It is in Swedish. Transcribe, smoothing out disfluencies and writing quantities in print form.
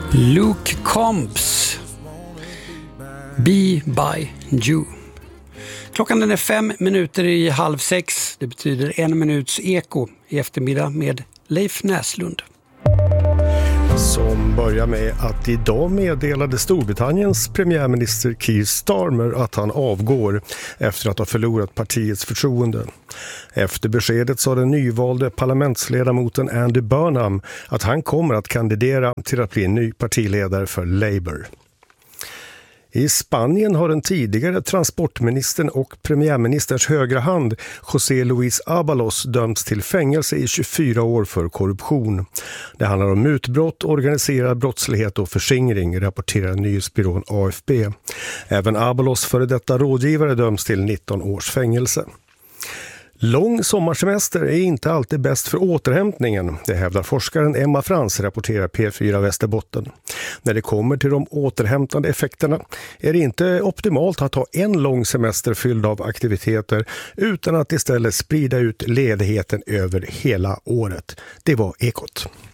Luke Combs, Be By You. Klockan den är 5:05. Det betyder 1 minuts eko i eftermiddag med Leif Näslund. Som börjar med att idag meddelade Storbritanniens premiärminister Keir Starmer att han avgår efter att ha förlorat partiets förtroende. Efter beskedet sa den nyvalde parlamentsledamoten Andy Burnham att han kommer att kandidera till att bli ny partiledare för Labour. I Spanien har den tidigare transportministern och premiärministerns högra hand José Luis Ábalos dömts till fängelse i 24 år för korruption. Det handlar om mutbrott, organiserad brottslighet och förskingring, rapporterar nyhetsbyrån AFP. Även Ábalos före detta rådgivare döms till 19 års fängelse. Lång sommarsemester är inte alltid bäst för återhämtningen, det hävdar forskaren Emma Frans, rapporterar P4 Västerbotten. När det kommer till de återhämtande effekterna är det inte optimalt att ha en lång semester fylld av aktiviteter utan att istället sprida ut ledigheten över hela året. Det var Ekot.